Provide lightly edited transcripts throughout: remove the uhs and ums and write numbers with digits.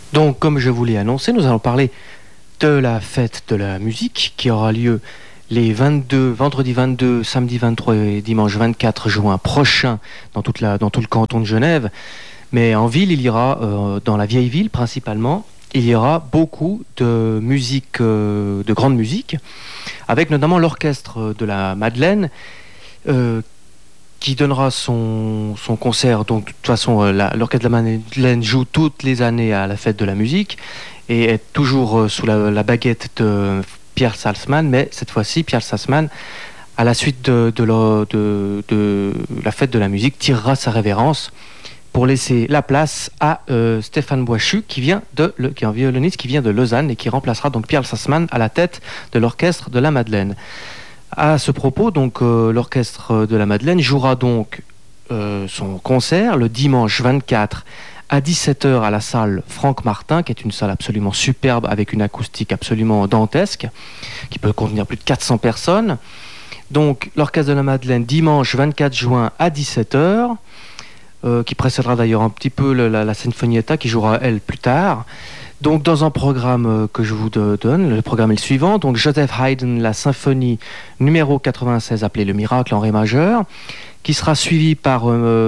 Donc, comme je vous l'ai annoncé, nous allons parler de la fête de la musique qui aura lieu les vendredi 22, samedi 23 et dimanche 24 juin prochains dans tout le canton de Genève. Mais en ville, il y aura, dans la vieille ville principalement, il y aura beaucoup de musique, de grande musique, avec notamment l'orchestre de la Madeleine, qui donnera son concert. Donc, de toute façon, l'orchestre de la Madeleine joue toutes les années à la fête de la musique et est toujours sous la baguette de Pierre Salzman, mais cette fois-ci, Pierre Salzman, à la suite de la fête de la musique, tirera sa révérence pour laisser la place à Stéphane Boischu, qui est un violoniste qui vient de Lausanne et qui remplacera donc Pierre Salzman à la tête de l'orchestre de la Madeleine. À ce propos, donc, l'orchestre de la Madeleine jouera donc son concert le dimanche 24 à 17h à la salle Franck Martin, qui est une salle absolument superbe avec une acoustique absolument dantesque, qui peut contenir plus de 400 personnes. Donc, l'orchestre de la Madeleine, dimanche 24 juin à 17h, qui précédera d'ailleurs un petit peu la Sinfonietta, qui jouera, elle, plus tard. Donc, dans un programme que je vous donne, le programme est le suivant. Donc, Joseph Haydn, la symphonie numéro 96, appelée Le Miracle en Ré majeur, qui sera suivi par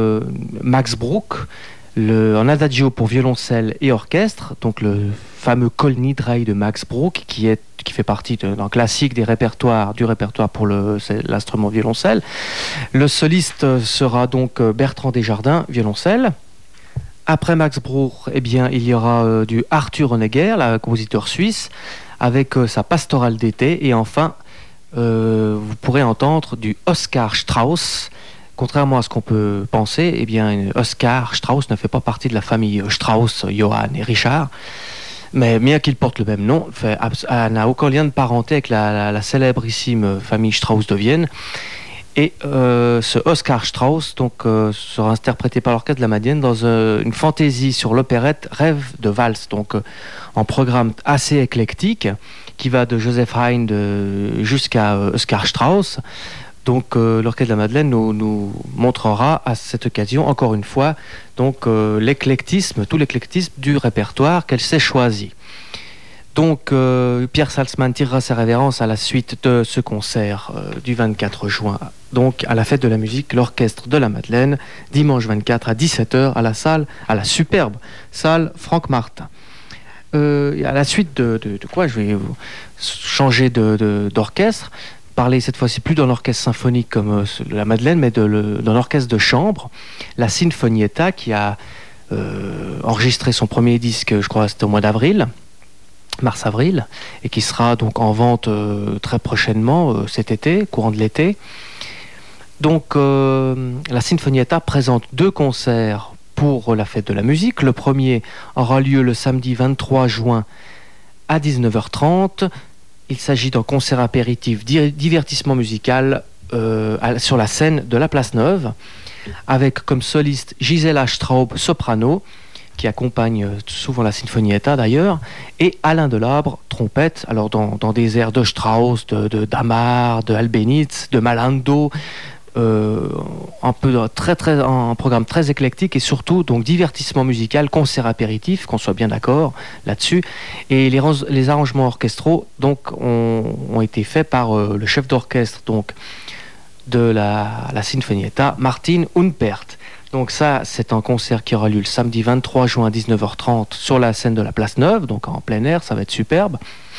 Max Bruch, en adagio pour violoncelle et orchestre, donc le fameux Kol Nidrei de Max Bruch, qui fait partie d'un classique du répertoire pour l'instrument violoncelle. Le soliste sera donc Bertrand Desjardins, violoncelle. Après Max Bruch, il y aura du Arthur Honegger, le compositeur suisse, avec sa pastorale d'été. Et enfin, vous pourrez entendre du Oscar Strauss. Contrairement à ce qu'on peut penser, Oscar Strauss ne fait pas partie de la famille Strauss, Johann et Richard. Mais bien qu'il porte le même nom, n'a aucun lien de parenté avec la célébrissime famille Strauss de Vienne. Et ce Oscar Strauss sera interprété par l'orchestre de la Madeleine dans une fantaisie sur l'opérette Rêve de valse, donc en programme assez éclectique qui va de Joseph Haydn jusqu'à Oscar Strauss. Donc l'orchestre de la Madeleine nous montrera à cette occasion encore une fois tout l'éclectisme du répertoire qu'elle s'est choisi. Donc, Pierre Salzman tirera sa révérence à la suite de ce concert du 24 juin. Donc, à la fête de la musique, l'orchestre de la Madeleine, dimanche 24 à 17h à la superbe salle Franck Martin. À la suite de quoi je vais changer d'orchestre, parler cette fois-ci plus d'un orchestre symphonique comme la Madeleine, mais d'un orchestre de chambre, la Sinfonietta, qui a enregistré son premier disque, je crois, c'était au mois d'avril. Mars-avril, et qui sera donc en vente très prochainement cet été, courant de l'été. Donc la Sinfonietta présente 2 concerts pour la fête de la musique. Le premier aura lieu le samedi 23 juin à 19h30. Il s'agit d'un concert apéritif divertissement musical sur la scène de la Place Neuve, avec comme soliste Gisela Straub, soprano, qui accompagne souvent la Sinfonietta d'ailleurs, et Alain Delabre, trompette, alors dans des airs de Strauss, de Damar, de Albéniz, de Malando, un programme très éclectique et surtout donc divertissement musical, concert apéritif, qu'on soit bien d'accord là-dessus. Et les arrangements orchestraux donc ont été faits par le chef d'orchestre donc de la Sinfonietta, Martin Unpert. Donc ça, c'est un concert qui aura lieu le samedi 23 juin à 19h30 sur la scène de la Place Neuve, donc en plein air, ça va être superbe.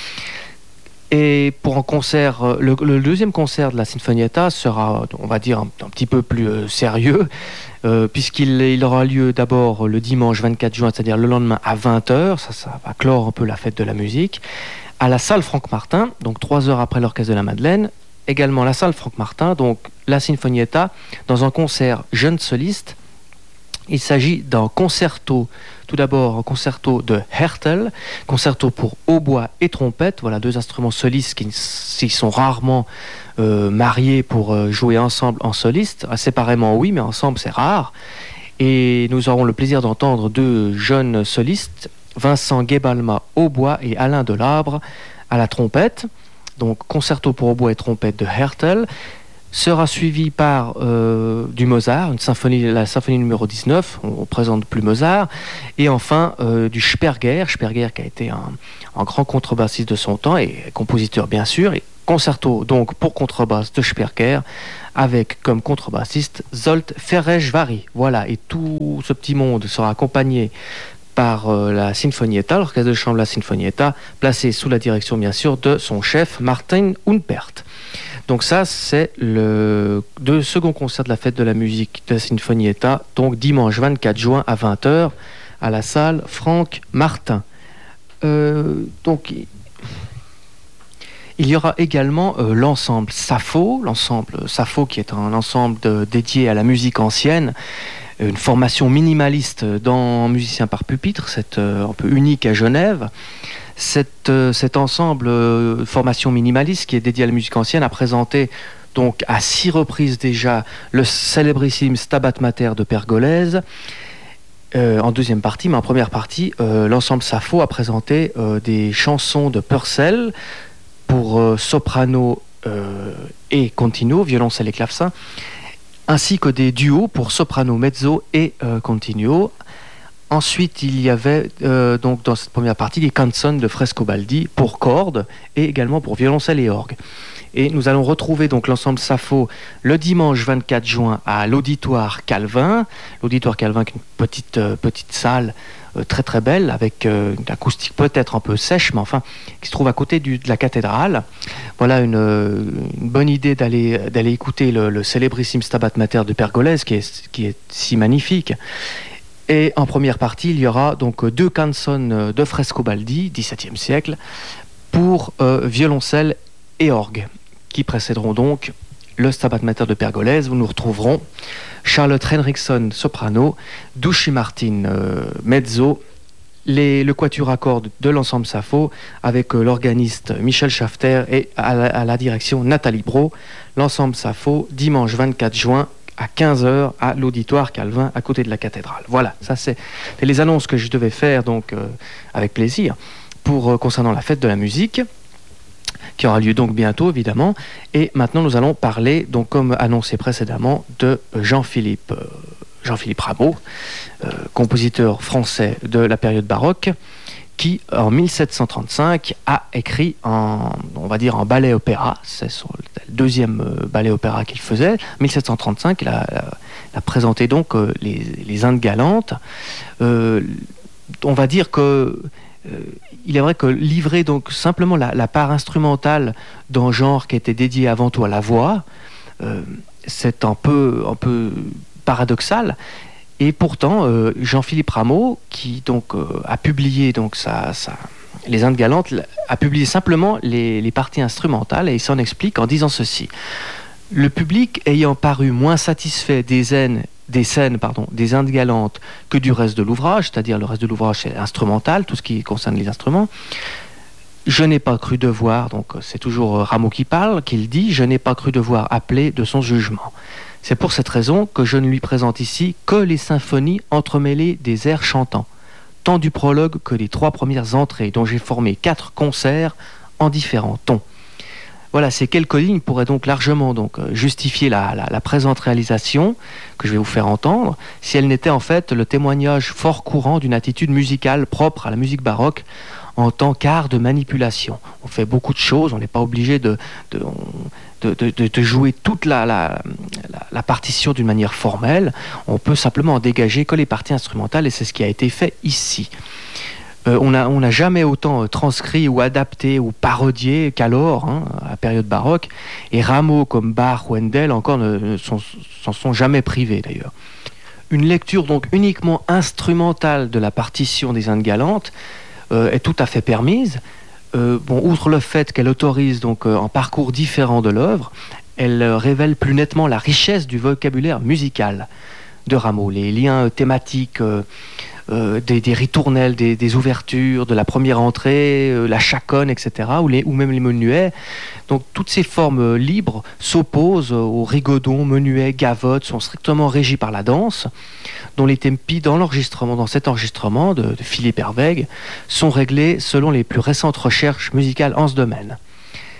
Et pour un concert, le deuxième concert de la Sinfonietta sera, on va dire, un petit peu plus sérieux, puisqu'il aura lieu d'abord le dimanche 24 juin, c'est-à-dire le lendemain à 20h, ça va clore un peu la fête de la musique, à la salle Franck Martin, donc 3 heures après l'orchestre de la Madeleine, également la salle Franck Martin, donc la Sinfonietta, dans un concert jeune soliste. Il s'agit d'un concerto, tout d'abord un concerto de Hertel, concerto pour hautbois et trompette, voilà 2 instruments solistes qui sont rarement mariés pour jouer ensemble en soliste, séparément oui, mais ensemble c'est rare. Et nous aurons le plaisir d'entendre 2 jeunes solistes, Vincent Guébalma hautbois et Alain Delabre à la trompette, donc concerto pour hautbois et trompette de Hertel. sera suivi par du Mozart, la symphonie numéro 19, on présente plus Mozart, et enfin du Sperger qui a été un grand contrebassiste de son temps et compositeur bien sûr, et concerto donc pour contrebasse de Sperger, avec comme contrebassiste Zsolt Ferejvári. Voilà, et tout ce petit monde sera accompagné par la Sinfonietta, l'orchestre de chambre de la Sinfonietta, placé sous la direction bien sûr de son chef Martin Humpert. Donc ça, c'est le second concert de la fête de la musique de la Sinfonietta, donc dimanche 24 juin à 20h à la salle Franck Martin. Donc il y aura également l'ensemble Sappho qui est un ensemble dédié à la musique ancienne, une formation minimaliste dans musicien par pupitre, c'est un peu unique à Genève. Cet ensemble formation minimaliste qui est dédié à la musique ancienne a présenté donc à 6 reprises déjà le célébrissime Stabat Mater de Pergolèse en deuxième partie, mais en première partie l'ensemble Sappho a présenté des chansons de Purcell pour soprano et continuo, violoncelle et clavecin, ainsi que des duos pour soprano, mezzo et continuo. Ensuite, il y avait donc dans cette première partie des canzoni de Frescobaldi pour cordes et également pour violoncelle et orgue. Et nous allons retrouver donc l'ensemble Sappho le dimanche 24 juin à l'Auditoire Calvin. L'Auditoire Calvin, qui est une petite salle très très belle, avec une acoustique peut-être un peu sèche, mais enfin, qui se trouve à côté de la cathédrale. Voilà une bonne idée d'aller écouter le célébrissime Stabat Mater de Pergolèse, qui est si magnifique. Et en première partie, il y aura donc 2 canzoni de Frescobaldi, XVIIe siècle, pour violoncelle et orgue, qui précéderont donc le Stabat Mater de Pergolèse, où nous retrouverons Charlotte Henriksson, soprano, Duchy Martin, mezzo, le quatuor à cordes de l'ensemble Sappho, avec l'organiste Michel Schafter et à la direction Nathalie Brault. L'ensemble Sappho, dimanche 24 juin, à 15h à l'Auditoire Calvin à côté de la cathédrale. Voilà, ça c'est les annonces que je devais faire donc avec plaisir pour concernant la fête de la musique qui aura lieu donc bientôt évidemment. Et maintenant nous allons parler donc comme annoncé précédemment de Jean-Philippe Rameau, compositeur français de la période baroque, qui en 1735 a écrit on va dire en ballet-opéra, c'est le deuxième ballet-opéra qu'il faisait. En 1735, il a présenté donc les Indes galantes. On va dire que il est vrai que livrer donc simplement la part instrumentale d'un genre qui était dédié avant tout à la voix, c'est un peu paradoxal. Et pourtant, Jean-Philippe Rameau, qui donc a publié donc les Indes galantes, a publié simplement les parties instrumentales, et il s'en explique en disant ceci: le public ayant paru moins satisfait des scènes des Indes galantes que du reste de l'ouvrage, c'est-à-dire le reste de l'ouvrage c'est instrumental, tout ce qui concerne les instruments, je n'ai pas cru devoir, donc c'est toujours Rameau qui parle, qu'il dit, je n'ai pas cru devoir appeler de son jugement. C'est pour cette raison que je ne lui présente ici que les symphonies entremêlées des airs chantants, tant du prologue que des 3 premières entrées, dont j'ai formé 4 concerts en différents tons. Voilà, ces quelques lignes pourraient donc largement justifier la présente réalisation que je vais vous faire entendre, si elle n'était en fait le témoignage fort courant d'une attitude musicale propre à la musique baroque en tant qu'art de manipulation. On fait beaucoup de choses, on n'est pas obligé de jouer toute la partition d'une manière formelle, on peut simplement en dégager que les parties instrumentales, et c'est ce qui a été fait ici. On n'a jamais autant transcrit ou adapté ou parodié qu'alors, à la période baroque, et Rameau comme Bach ou Handel encore s'en sont jamais privés d'ailleurs. Une lecture donc uniquement instrumentale de la partition des Indes galantes est tout à fait permise. Outre le fait qu'elle autorise donc un parcours différent de l'œuvre, elle révèle plus nettement la richesse du vocabulaire musical de Rameau, les liens thématiques, des ritournelles, des ouvertures, de la première entrée, la chaconne, etc., ou même les menuets. Donc toutes ces formes libres s'opposent aux rigodons, menuets, gavottes, sont strictement régies par la danse, dont les tempi dans cet enregistrement de Philippe Herwegh sont réglés selon les plus récentes recherches musicales en ce domaine.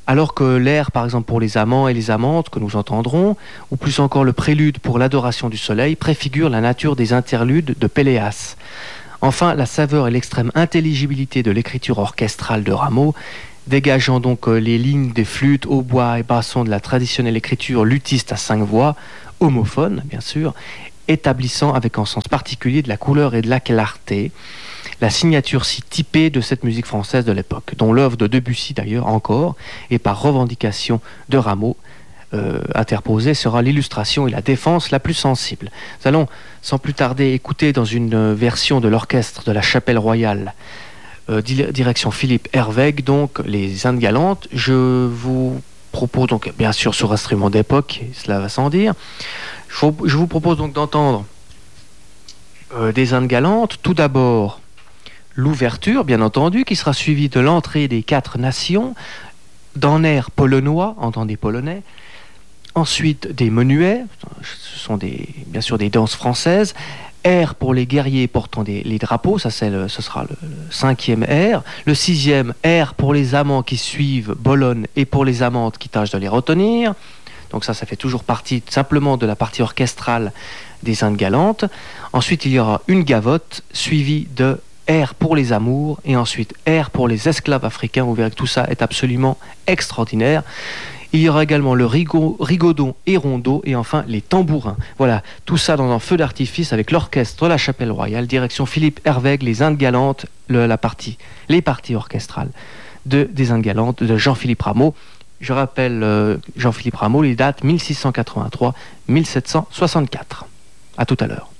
Alors que l'air, par exemple, pour les amants et les amantes que nous entendrons, ou plus encore le prélude pour l'adoration du soleil, préfigure la nature des interludes de Péléas. Enfin, la saveur et l'extrême intelligibilité de l'écriture orchestrale de Rameau, dégageant donc les lignes des flûtes, hautbois et bassons de la traditionnelle écriture luthiste à 5 voix, homophone bien sûr, établissant avec un sens particulier de la couleur et de la clarté, la signature si typée de cette musique française de l'époque, dont l'œuvre de Debussy d'ailleurs encore, et par revendication de Rameau, interposée, sera l'illustration et la défense la plus sensible. Nous allons sans plus tarder écouter dans une version de l'orchestre de la Chapelle Royale, direction Philippe Herwegh, donc les Indes galantes. Je vous propose donc, bien sûr sur instrument d'époque, cela va sans dire, je vous propose donc d'entendre des Indes galantes. Tout d'abord, l'ouverture, bien entendu, qui sera suivie de l'entrée des 4 nations, d'un air polonois, entendez polonais, ensuite des menuets, ce sont bien sûr des danses françaises, air pour les guerriers portant les drapeaux, ce sera le 5e air, le 6e air pour les amants qui suivent Bologne et pour les amantes qui tâchent de les retenir. Donc ça fait toujours partie simplement de la partie orchestrale des Indes galantes. Ensuite, il y aura une gavotte suivie de air pour les amours et ensuite air pour les esclaves africains. Vous verrez que tout ça est absolument extraordinaire. Il y aura également le rigodon et rondeau et enfin les tambourins. Voilà, tout ça dans un feu d'artifice avec l'orchestre de la Chapelle Royale, direction Philippe Herwegh, les Indes galantes, les parties orchestrales des Indes galantes de Jean-Philippe Rameau. Je rappelle Jean-Philippe Rameau, les dates 1683-1764. À tout à l'heure.